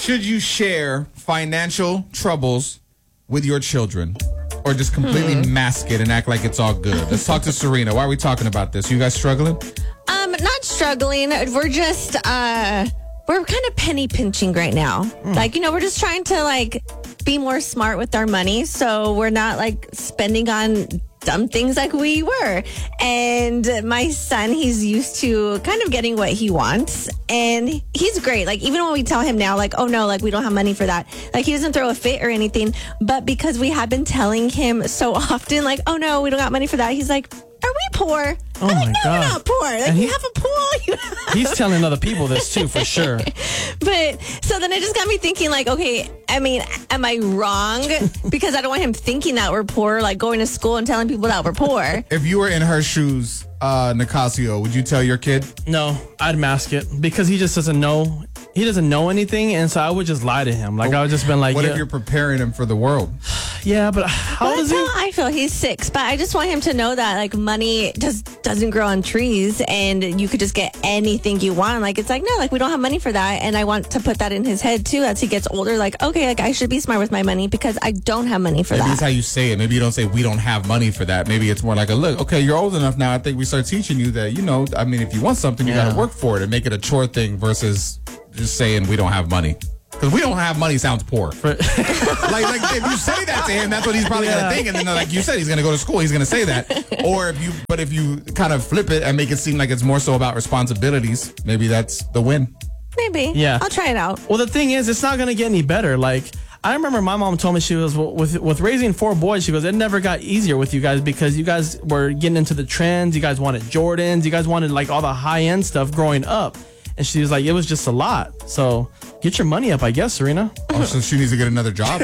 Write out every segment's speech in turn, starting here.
Should you share financial troubles with your children? Or just completely mask it and act like it's all good? Let's talk to Serena. Why are we talking about this? You guys struggling? Not struggling. We're just, we're kind of penny pinching right now. Like, we're just trying to, be more smart with our money. So we're not, spending on dumb things like we were. And my son, he's used to kind of getting what he wants. And he's great. Even when we tell him now, oh no, we don't have money for that. He doesn't throw a fit or anything. But because we have been telling him so often, oh no, we don't got money for that. He's like, are we poor? Oh I'm my no, God. we're not poor. You have a pool. He's telling other people this too, for sure. But so then it just got me thinking, okay, am I wrong? Because I don't want him thinking that we're poor, going to school and telling people that we're poor. If you were in her shoes, Nicasio, would you tell your kid? No, I'd mask it because he just doesn't know. He doesn't know anything, and so I would just lie to him. I would just been like, what if you're preparing him for the world? Yeah, but how old is he? That's how I feel. He's 6, but I just want him to know that money doesn't grow on trees, and you could just get anything you want. No, we don't have money for that, and I want to put that in his head too as he gets older. Okay, I should be smart with my money because I don't have money for Maybe that. that's how you say it. Maybe you don't say we don't have money for that. Maybe it's more look, okay, you're old enough now. I think we start teaching you that if you want something, you got to work for it and make it a chore thing versus just saying we don't have money. Because we don't have money sounds poor. If you say that to him, that's what he's probably going to think. And then, like you said, he's going to go to school. He's going to say that. Or if you kind of flip it and make it seem like it's more so about responsibilities, maybe that's the win. Maybe. Yeah. I'll try it out. Well, the thing is, it's not going to get any better. I remember my mom told me she was with raising 4 boys. She goes, it never got easier with you guys because you guys were getting into the trends. You guys wanted Jordans. You guys wanted all the high end stuff growing up. And she was like, it was just a lot. So get your money up, I guess, Serena. Oh, so she needs to get another job.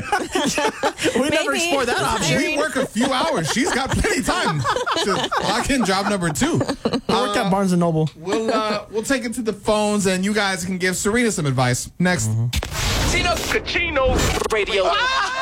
We never explored that option. We work a few hours. She's got plenty of time to lock in job number 2. I work at Barnes & Noble. We'll take it to the phones, and you guys can give Serena some advice. Next. Tino Cucino Radio.